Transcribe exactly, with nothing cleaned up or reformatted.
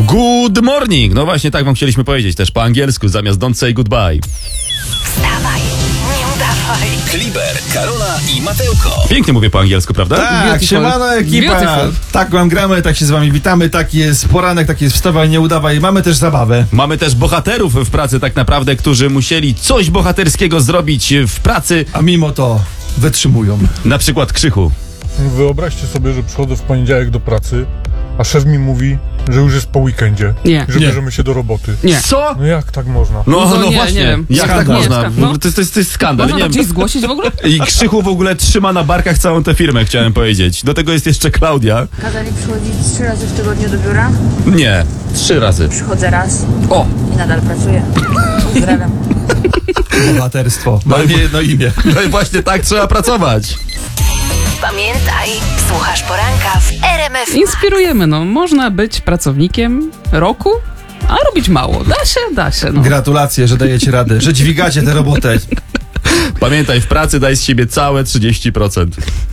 Good morning! No właśnie tak wam chcieliśmy powiedzieć też po angielsku, zamiast don't say goodbye. Wstawaj, nie udawaj. Kliber, Karola i Mateuko. Pięknie mówię po angielsku, prawda? Tak, Beautiful. siemano ekipa. Beautiful. Tak wam gramy, tak się z wami witamy, taki jest poranek, taki jest wstawaj, nie udawaj. Mamy też zabawę. Mamy też bohaterów w pracy tak naprawdę, którzy musieli coś bohaterskiego zrobić w pracy, A mimo to wytrzymują. na przykład Krzychu. Wyobraźcie sobie, że przychodzę w poniedziałek do pracy, a szef mi mówi, że już jest po weekendzie. Nie. Że Nie. bierzemy się do roboty. Nie. Co? No jak tak można? No, No no, nie, właśnie. nie wiem. Jak Skandal. tak można? Nie, W ogóle no. to, jest, to, jest, to jest skandal. Można Nie to wiem. gdzieś zgłosić w ogóle? I Krzychu w ogóle trzyma na barkach całą tę firmę, chciałem powiedzieć. Do tego jest jeszcze Klaudia. Kazali przychodzić trzy razy w tygodniu do biura. Nie, trzy razy. Przychodzę raz O! i nadal pracuję. Pozdrawiam. Bohaterstwo. Ma nie jedno imię. No i właśnie tak trzeba pracować. Pamiętaj, słuchasz poranka w R M F. Inspirujemy, no. Można być pracownikiem roku, a robić mało. Da się, da się, no. Gratulacje, że dajecie radę, że dźwigacie tę robotę. Pamiętaj, w pracy daj z siebie całe trzydzieści procent.